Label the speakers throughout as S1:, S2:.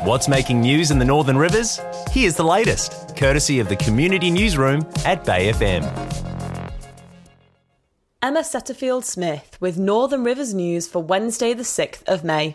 S1: What's making news in the Northern Rivers? Here's the latest, courtesy of the Community Newsroom at Bay FM.
S2: Emma Setterfield-Smith with Northern Rivers News for Wednesday the 6th of May.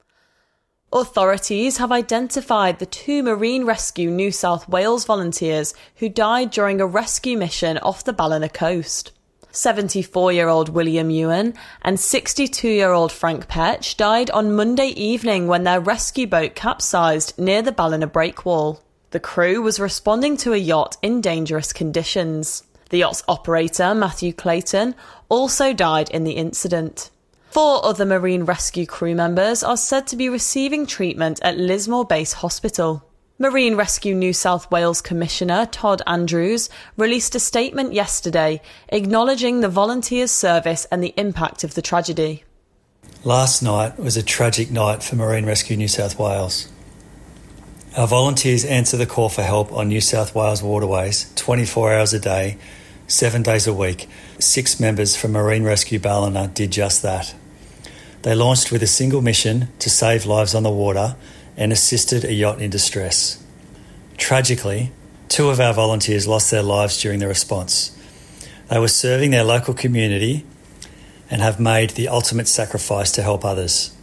S2: Authorities have identified the 2 Marine Rescue New South Wales volunteers who died during a rescue mission off the Ballina coast. 74-year-old William Ewan and 62-year-old Frank Petch died on Monday evening when their rescue boat capsized near the Ballina breakwall. The crew was responding to a yacht in dangerous conditions. The yacht's operator, Matthew Clayton, also died in the incident. 4 other Marine Rescue crew members are said to be receiving treatment at Lismore Base Hospital. Marine Rescue New South Wales Commissioner Todd Andrews released a statement yesterday acknowledging the volunteers' service and the impact of the tragedy.
S3: Last night was a tragic night for Marine Rescue New South Wales. Our volunteers answer the call for help on New South Wales waterways 24 hours a day, 7 days a week. 6 members from Marine Rescue Ballina did just that. They launched with a single mission to save lives on the water and assisted a yacht in distress. Tragically, 2 of our volunteers lost their lives during the response. They were serving their local community and have made the ultimate sacrifice to help others.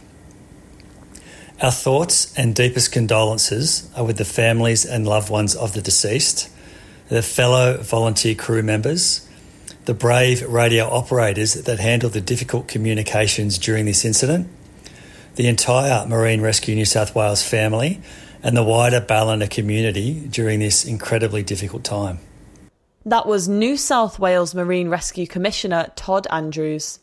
S3: Our thoughts and deepest condolences are with the families and loved ones of the deceased, their fellow volunteer crew members, the brave radio operators that handled the difficult communications during this incident, the entire Marine Rescue New South Wales family and the wider Ballina community during this incredibly difficult time.
S2: That was New South Wales Marine Rescue Commissioner Todd Andrews.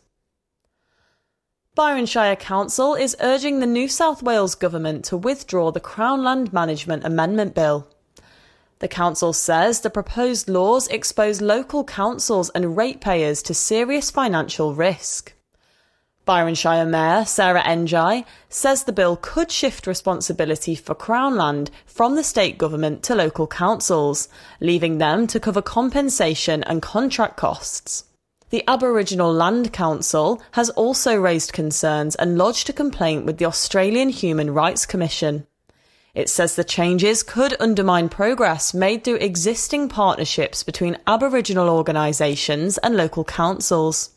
S2: Byron Shire Council is urging the New South Wales Government to withdraw the Crown Land Management Amendment Bill. The council says the proposed laws expose local councils and ratepayers to serious financial risk. Byron Shire Mayor Sarah Njai says the bill could shift responsibility for Crown land from the state government to local councils, leaving them to cover compensation and contract costs. The Aboriginal Land Council has also raised concerns and lodged a complaint with the Australian Human Rights Commission. It says the changes could undermine progress made through existing partnerships between Aboriginal organisations and local councils.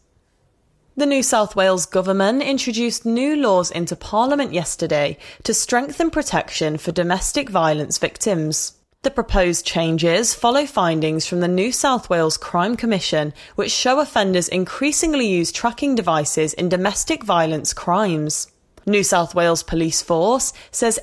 S2: The New South Wales Government introduced new laws into Parliament yesterday to strengthen protection for domestic violence victims. The proposed changes follow findings from the New South Wales Crime Commission, which show offenders increasingly use tracking devices in domestic violence crimes. New South Wales Police Force says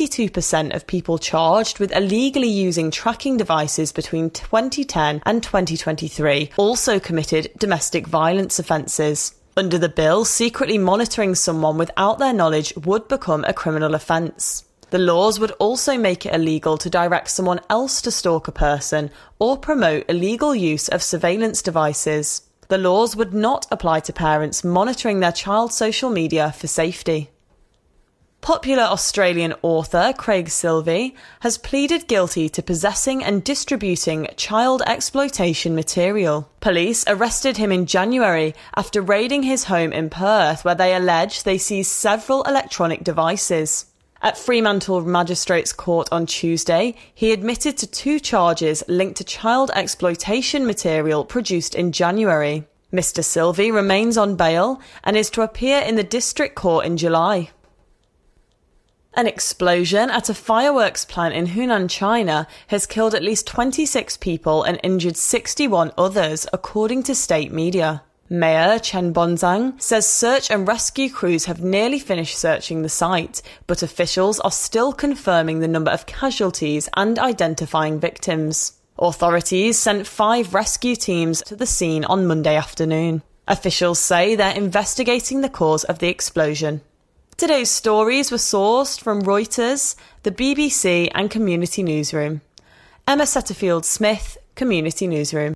S2: 82% of people charged with illegally using tracking devices between 2010 and 2023 also committed domestic violence offences. Under the bill, secretly monitoring someone without their knowledge would become a criminal offence. The laws would also make it illegal to direct someone else to stalk a person or promote illegal use of surveillance devices. The laws would not apply to parents monitoring their child's social media for safety. Popular Australian author Craig Silvey has pleaded guilty to possessing and distributing child exploitation material. Police arrested him in January after raiding his home in Perth, where they allege they seized several electronic devices. At Fremantle Magistrates Court on Tuesday, he admitted to 2 charges linked to child exploitation material produced in January. Mr. Silvey remains on bail and is to appear in the District Court in July. An explosion at a fireworks plant in Hunan, China has killed at least 26 people and injured 61 others, according to state media. Mayor Chen Bonzang says search and rescue crews have nearly finished searching the site, but officials are still confirming the number of casualties and identifying victims. Authorities sent 5 rescue teams to the scene on Monday afternoon. Officials say they're investigating the cause of the explosion. Today's stories were sourced from Reuters, the BBC and Community Newsroom. Emma Setterfield-Smith, Community Newsroom.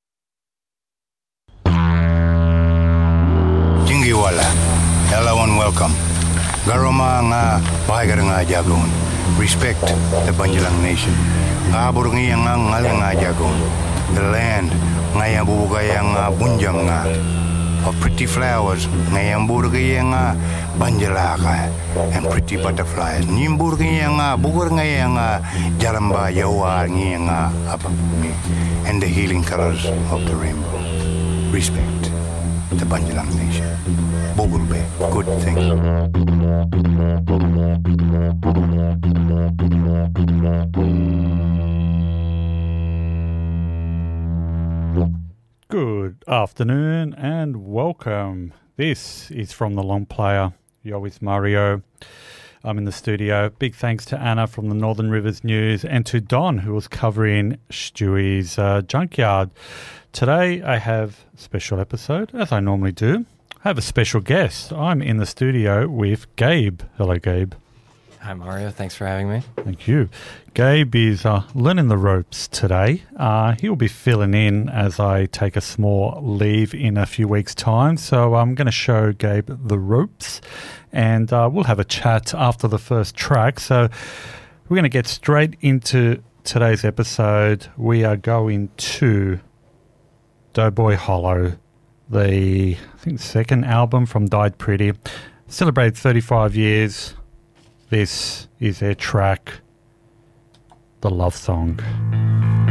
S4: Jingiwala, hello and welcome. Garoma nga bahagar nga jagon. Respect the Banjalang Nation. Abur nga ngal nga jagon. The land nga yabugay nga bunjang nga. Of pretty flowers nga yamburgay nga Banjalaka and pretty butterflies. Nimbur nga, bugur nga, jaramba yawa nga, and the healing colors of the rainbow. Respect the Banjalang nation. Bogulbe, good thing.
S5: Good afternoon and welcome. This is From the Long Player. Yo, it's Mario. I'm in the studio. Big thanks to Anna from the Northern Rivers News and to Don, who was covering Stewie's junkyard. Today I have a special episode, as I normally do. I have a special guest. I'm in the studio with Gabe. Hello, Gabe.
S6: Hi, Mario. Thanks for having me.
S5: Thank you. Gabe is learning the ropes today. He'll be filling in as I take a small leave in a few weeks' time. So I'm going to show Gabe the ropes and we'll have a chat after the first track. So we're going to get straight into today's episode. We are going to Doughboy Hollow, the second album from Died Pretty. Celebrated 35 years. This is their track, The Love Song.